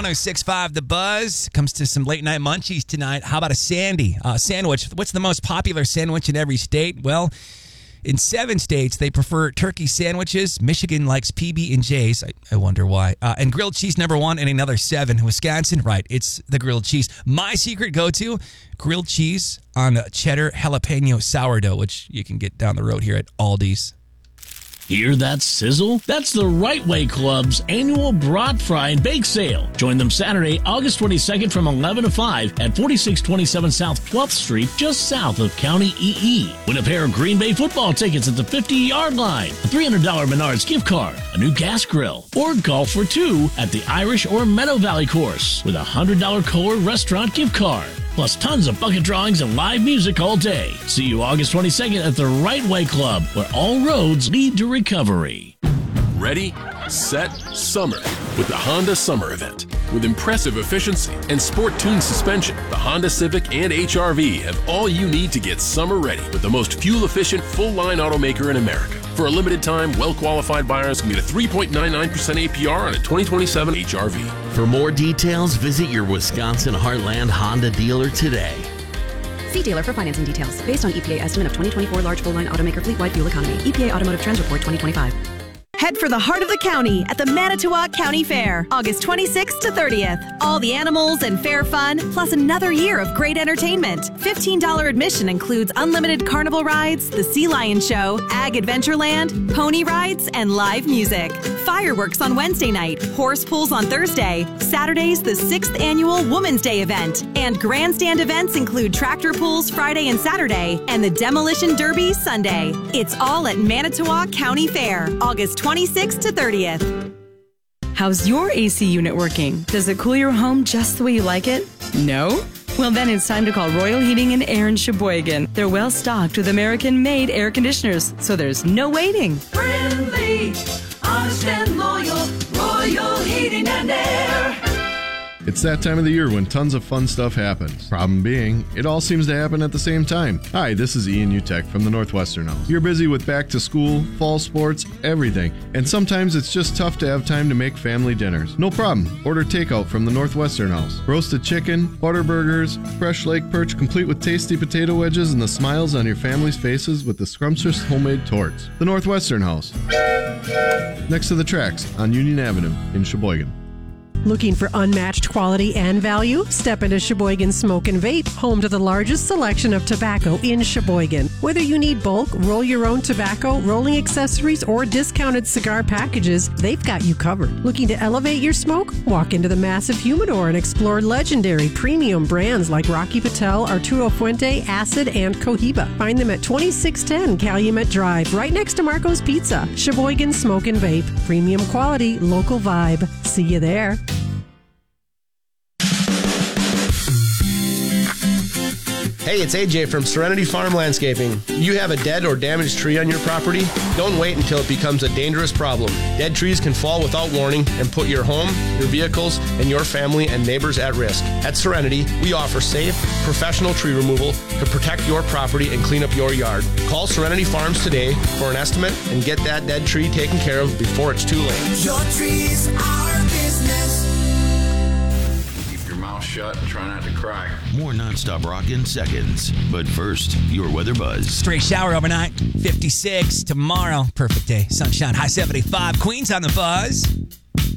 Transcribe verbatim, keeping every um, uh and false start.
oh six point five The Buzz. Comes to some late night munchies tonight. How about a Sandy uh, sandwich? What's the most popular sandwich in every state? Well, in seven states, they prefer turkey sandwiches. Michigan likes P B and J's. I, I wonder why. Uh, and grilled cheese number one in another seven. Wisconsin, right, it's the grilled cheese. My secret go-to, grilled cheese on cheddar jalapeno sourdough, which you can get down the road here at Aldi's. Hear that sizzle? That's the Right Way Club's annual Brat Fry and Bake Sale. Join them Saturday, August twenty-second from eleven to five at forty-six twenty-seven South twelfth Street, just south of County E E. Win a pair of Green Bay football tickets at the fifty-yard line, a three hundred dollars Menards gift card, a new gas grill, or golf for two at the Irish or Meadow Valley course with a one hundred dollars Kohler restaurant gift card. Plus tons of bucket drawings and live music all day. See you August twenty-second at the Right Way Club, where all roads lead to recovery. Ready, set, summer with the Honda Summer Event. With impressive efficiency and sport-tuned suspension, the Honda Civic and H R V have all you need to get summer ready with the most fuel-efficient, full-line automaker in America. For a limited time, well-qualified buyers can get a three point nine nine percent A P R on a twenty twenty-seven H R V. For more details, visit your Wisconsin Heartland Honda dealer today. See dealer for financing details. Based on E P A estimate of twenty twenty-four large full-line automaker fleet-wide fuel economy. E P A Automotive Trends Report twenty twenty-five. Head for the heart of the county at the Manitowoc County Fair, August twenty-sixth to thirtieth. All the animals and fair fun, plus another year of great entertainment. fifteen dollars admission includes unlimited carnival rides, the Sea Lion Show, Ag Adventureland, pony rides, and live music. Fireworks on Wednesday night, horse pulls on Thursday. Saturday's the sixth annual Women's Day event. And grandstand events include tractor pulls Friday and Saturday, and the Demolition Derby Sunday. It's all at Manitowoc County Fair, August twenty-sixth to thirtieth. How's your A C unit working? Does it cool your home just the way you like it? No? Well, then it's time to call Royal Heating and Air in Sheboygan. They're well stocked with American-made air conditioners, so there's no waiting. Friendly, honest and loyal, Royal Heating and Air. It's that time of the year when tons of fun stuff happens. Problem being, it all seems to happen at the same time. Hi, this is Ian Utek from the Northwestern House. You're busy with back to school, fall sports, everything, and sometimes it's just tough to have time to make family dinners. No problem. Order takeout from the Northwestern House. Roasted chicken, butter burgers, fresh lake perch complete with tasty potato wedges and the smiles on your family's faces with the scrumptious homemade torts. The Northwestern House. Next to the tracks on Union Avenue in Sheboygan. Looking for unmatched quality and value? Step into Sheboygan Smoke and Vape, home to the largest selection of tobacco in Sheboygan. Whether you need bulk, roll your own tobacco, rolling accessories, or discounted cigar packages, they've got you covered. Looking to elevate your smoke? Walk into the massive humidor and explore legendary premium brands like Rocky Patel, Arturo Fuente, Acid, and Cohiba. Find them at twenty-six ten Calumet Drive, right next to Marco's Pizza. Sheboygan Smoke and Vape. Premium quality, local vibe. See you there. Hey, it's A J from Serenity Farm Landscaping. You have a dead or damaged tree on your property? Don't wait until it becomes a dangerous problem. Dead trees can fall without warning and put your home, your vehicles, and your family and neighbors at risk. At Serenity, we offer safe, professional tree removal to protect your property and clean up your yard. Call Serenity Farms today for an estimate and get that dead tree taken care of before it's too late. Your trees are business. Shut and try not to cry. More nonstop rock in seconds. But first, your weather buzz. Straight shower overnight. fifty-six tomorrow. Perfect day. Sunshine. High seventy-five. Queens on the buzz.